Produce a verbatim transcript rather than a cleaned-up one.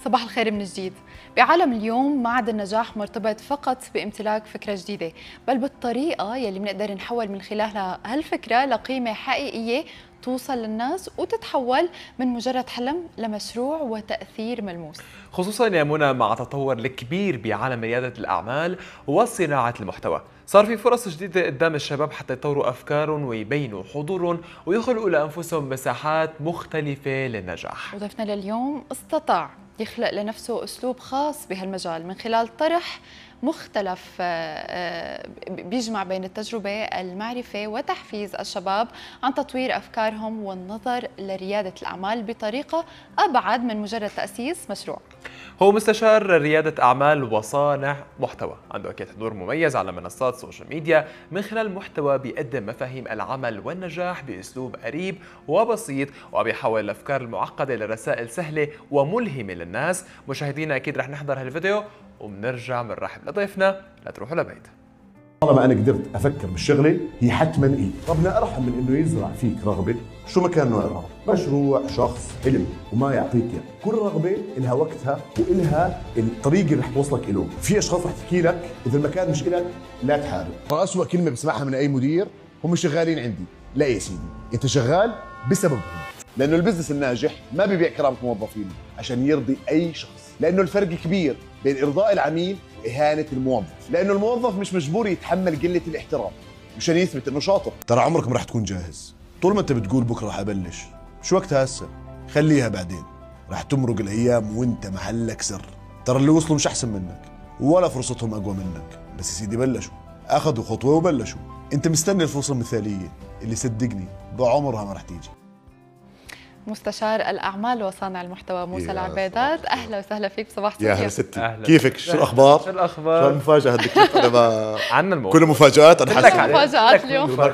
صباح الخير من جديد. بعالم اليوم ما عاد النجاح مرتبط فقط بامتلاك فكرة جديدة، بل بالطريقة يلي بنقدر نحول من خلالها هالفكرة لقيمة حقيقية توصل للناس وتتحول من مجرد حلم لمشروع وتأثير ملموس. خصوصا يا منى مع تطور الكبير بعالم ريادة الأعمال وصناعة المحتوى، صار في فرص جديدة قدام الشباب حتى يطوروا أفكارهم ويبينوا حضورهم ويخلقوا لأنفسهم مساحات مختلفة للنجاح. وضيفنا لليوم استطاع يخلق لنفسه أسلوب خاص بهالمجال من خلال طرح مختلف بيجمع بين التجربة، المعرفة وتحفيز الشباب عن تطوير أفكارهم والنظر لريادة الأعمال بطريقة أبعد من مجرد تأسيس مشروع. هو مستشار ريادة أعمال وصانع محتوى، عنده أكيد حضور مميز على منصات السوشيال ميديا من خلال محتوى بيقدم مفاهيم العمل والنجاح بأسلوب قريب وبسيط، وبيحول الأفكار المعقدة لرسائل سهلة وملهمة للناس. مشاهدينا أكيد رح نحضر هالفيديو وبنرجع بنرحب لضيفنا، لا تروحوا لبعيد. طالما انا قدرت افكر بالشغله هي حتما إيه، ربنا ارحم من انه يزرع فيك رغبه شو ما كان نوع الرغبه، مشروع، شخص، حلم، وما يعطيك اياه. كل رغبه لها وقتها والها الطريق اللي رح توصلك له. في اشخاص رح تحكي لك اذا المكان مش إلك لا تحارب. فاسوء كلمه بسمعها من اي مدير، هم شغالين عندي. لا يا سيدي، انت شغال بسببهم، لانه البزنس الناجح ما بيبيع كرامه موظفين عشان يرضي اي شخص، لانه الفرق كبير بين ارضاء العميل واهانه الموظف، لانه الموظف مش مجبور يتحمل قله الاحترام مشان يثبت انه شاطر. ترى عمرك ما رح تكون جاهز طول ما انت بتقول بكره رح ابلش. شو وقتها هسه؟ خليها بعدين، رح تمرق الايام وانت محلك سر. ترى اللي وصلوا مش احسن منك ولا فرصتهم اقوى منك، بس يا سيدي بلشوا، اخذوا خطوه وبلشوا. انت مستني الفرصه المثاليه اللي صدقني بعمرها ما رح تيجي. مستشار الأعمال وصانع المحتوى موسى العبيدات، أهلا وسهلا فيك. صباح الخير يا هلا ستي، كيفك؟ شو الأخبار؟ شو الأخبار؟ شو المفاجأة هديك؟ أنا ما عنا الموضوع كل مفاجآت. أنا حاسس مفاجآت اليوم.